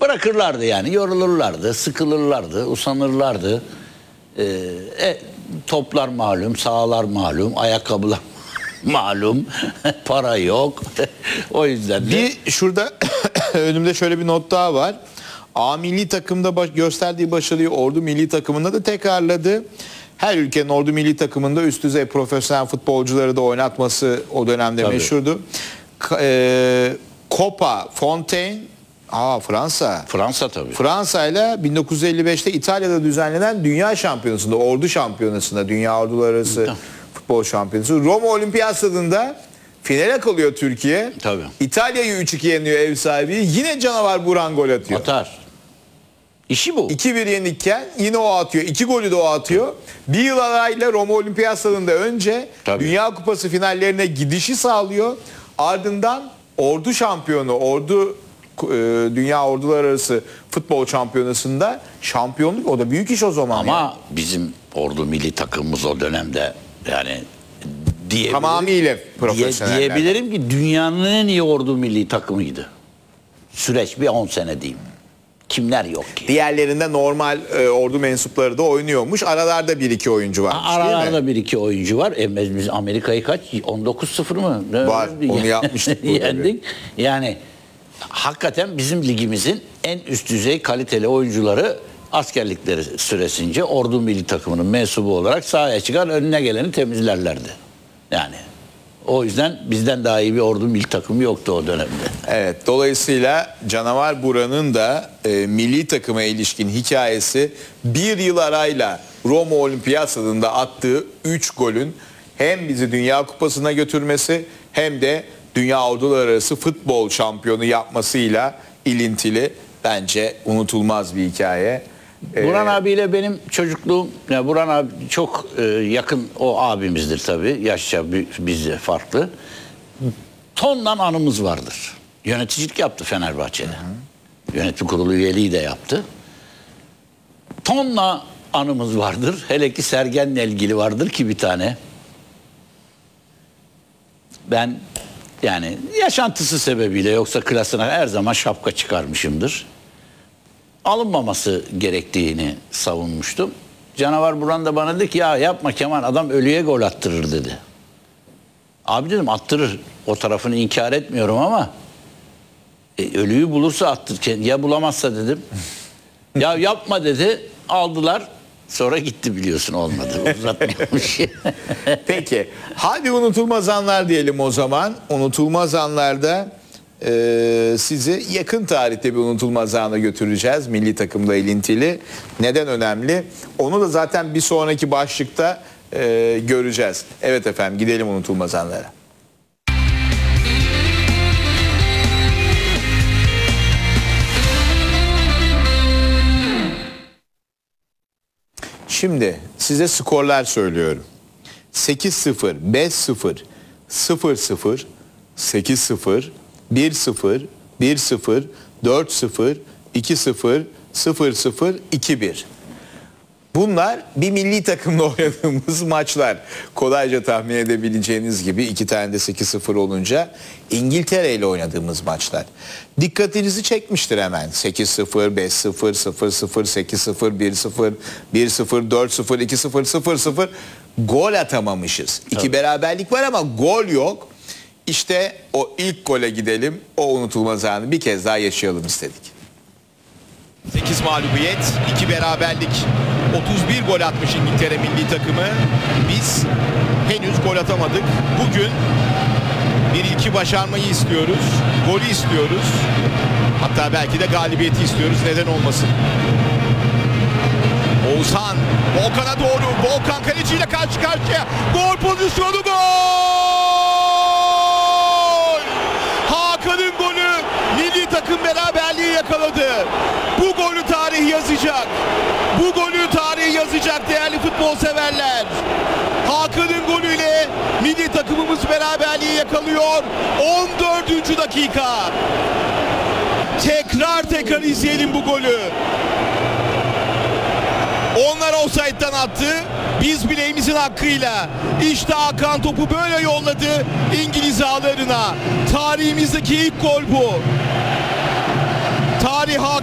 bırakırlardı yani. Yorulurlardı, sıkılırlardı, usanırlardı. Toplar malum, sahalar malum, ayakkabılar malum, para yok. O yüzden de... Bir şurada önümde şöyle bir not daha var. A milli takımda gösterdiği başarıyı ordu milli takımında da tekrarladı. Her ülkenin ordu milli takımında üst düzey profesyonel futbolcuları da oynatması o dönemde Tabii. meşhurdu. Copa Fontaine, Fransa. Fransa tabii. Fransa ile 1955'te İtalya'da düzenlenen Dünya Şampiyonası'nda, ordu şampiyonasında, Dünya Ordular Arası Futbol Şampiyonası. Roma Olimpiyat Stadı'nda finale kalıyor Türkiye. Tabii. İtalya'yı 3-2 yeniyor ev sahibi. Yine canavar Buran gol atıyor. Atar. İşi bu. 2-1 yenikken yine o atıyor. 2 golü de o atıyor. Bir yıl arayla Roma Olimpiyat Stadı'nda önce Tabii. Dünya Kupası finallerine gidişi sağlıyor. Ardından ordu şampiyonu, Dünya Ordular Arası Futbol Şampiyonası'nda şampiyonluk, o da büyük iş o zaman. Ama yani. bizim ordu milli takımımız o dönemde yani Tamamıyla profesyoneller. diyebilirim ki dünyanın en iyi ordu milli takımıydı. Süreç bir 10 sene diyeyim. Kimler yok ki? Diğerlerinde normal ordu mensupları da oynuyormuş. Aralarda 1-2 oyuncu var. Aralarda 1-2 oyuncu var. Biz Amerika'yı kaç? 19-0 mı? Var. Onu yapmıştık. Yendik. Yani hakikaten bizim ligimizin en üst düzey kaliteli oyuncuları askerlikleri süresince ordu milli takımının mensubu olarak sahaya çıkar, önüne geleni temizlerlerdi. Yani o yüzden bizden daha iyi bir ordu milli takımı yoktu o dönemde. Evet, dolayısıyla Canavar Buran'ın da milli takıma ilişkin hikayesi bir yıl arayla Roma Olimpiyat Stadı'nda attığı 3 golün hem bizi Dünya Kupası'na götürmesi hem de Dünya Ordular Arası Futbol Şampiyonu yapmasıyla ilintili, bence unutulmaz bir hikaye. Burhan abiyle benim çocukluğum, yani Burhan abi çok yakın, o abimizdir tabii, yaşça bizde farklı. Tonla anımız vardır. Yöneticilik yaptı Fenerbahçe'de. Yönetim kurulu üyeliği de yaptı. Tonla anımız vardır. Hele ki Sergen'le ilgili vardır ki bir tane. Ben yani yaşantısı sebebiyle, yoksa klasına her zaman şapka çıkarmışımdır. Alınmaması gerektiğini savunmuştum. Canavar Burhan da bana dedi ki ya yapma Kemal, adam ölüye gol attırır dedi. Abi dedim, attırır. O tarafını inkar etmiyorum ama ölüyü bulursa attır. Ya bulamazsa dedim. Ya yapma dedi. Aldılar. Sonra gitti, biliyorsun, olmadı. Uzatmıyormuş. Peki. Hadi unutulmaz anlar diyelim o zaman. Unutulmaz anlarda sizi yakın tarihte bir unutulmaz ana götüreceğiz. Milli takımla ilintili. Neden önemli? Onu da zaten bir sonraki başlıkta göreceğiz. Evet efendim, gidelim unutulmaz anlara. Şimdi size skorlar söylüyorum. 8-0, 5-0, 0-0, 8-0, 1-0, 1-0, 4-0, 2-0, 0-0, 2-1. Bunlar bir milli takımla oynadığımız maçlar. Kolayca tahmin edebileceğiniz gibi 2 tane de 8-0 olunca İngiltere ile oynadığımız maçlar. Dikkatinizi çekmiştir hemen. 8-0, 5-0, 0-0, 8-0, 1-0, 1-0, 4-0, 2-0, 0-0. Gol atamamışız. 2 beraberlik var ama gol yok. İşte o ilk gole gidelim. O unutulmaz anı bir kez daha yaşayalım istedik. 8 mağlubiyet, 2 beraberlik, 31 gol atmış İngiltere milli takımı. Biz henüz gol atamadık. Bugün bir ilki başarmayı istiyoruz, golü istiyoruz. Hatta belki de galibiyeti istiyoruz, neden olmasın. Oğuzhan, Volkan'a doğru, Volkan kaleciyle karşı karşıya. Gol pozisyonu, gol! Hakan'ın golü, milli takım beraberliği yakaladı. Bu golü tarih yazacak. Bu golü tarih yazacak değerli futbol severler. Hakan'ın golüyle milli takımımız beraberliği yakalıyor. 14. dakika. Tekrar izleyelim bu golü. Onlar offside'dan attı. Biz bileğimizin hakkıyla. İşte Hakan topu böyle yolladı İngiliz ağlarına. Tarihimizdeki ilk gol bu. Tarih